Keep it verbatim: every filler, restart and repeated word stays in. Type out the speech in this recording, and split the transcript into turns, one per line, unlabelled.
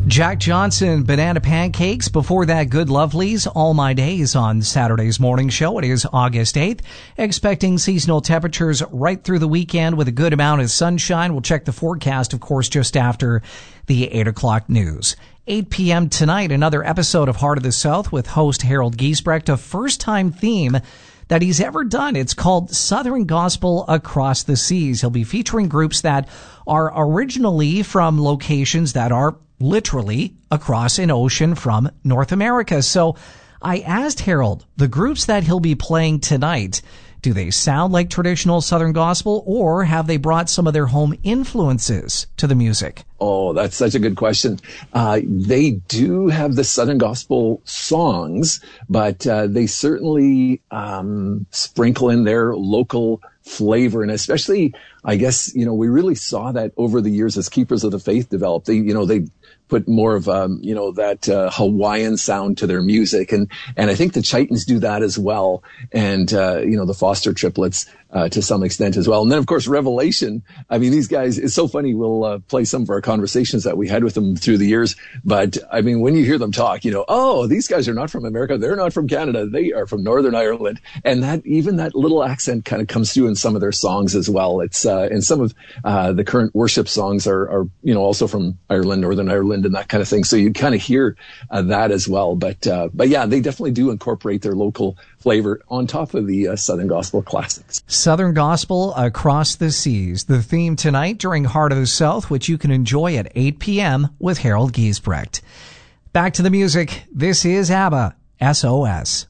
Jack Johnson, Banana Pancakes. Before that, Good Lovelies, All My Days on Saturday's morning show. It is August eighth. Expecting seasonal temperatures right through the weekend with a good amount of sunshine. We'll check the forecast, of course, just after the eight o'clock news. eight p.m. tonight, another episode of Heart of the South with host Harold Giesbrecht, a first-time theme that he's ever done. It's called Southern Gospel Across the Seas. He'll be featuring groups that are originally from locations that are literally across an ocean from North America. So I asked Harold, the groups that he'll be playing tonight, do they sound like traditional Southern gospel, or have they brought some of their home influences to the music?
Oh, that's such a good question. Uh, they do have the Southern gospel songs, but uh, they certainly um, sprinkle in their local flavor. And especially, I guess, you know, we really saw that over the years as Keepers of the Faith developed. They, you know, they put more of, um, you know, that uh, Hawaiian sound to their music. And, and I think the Chitons do that as well. And, uh, you know, the Foster triplets uh, to some extent as well. And then, of course, Revelation. I mean, these guys, it's so funny. We'll uh, play some of our conversations that we had with them through the years. But, I mean, when you hear them talk, you know, oh, these guys are not from America. They're not from Canada. They are from Northern Ireland. And that, even that little accent kind of comes through in some of their songs as well. It's, uh, and some of uh, the current worship songs are, are, you know, also from Ireland, Northern Ireland, and that kind of thing. So you kind of hear uh, that as well. But, uh, but yeah, they definitely do incorporate their local flavor on top of the uh, Southern Gospel classics.
Southern Gospel Across the Seas, the theme tonight during Heart of the South, which you can enjoy at eight p.m. with Harold Giesbrecht. Back to the music. This is ABBA, S O S.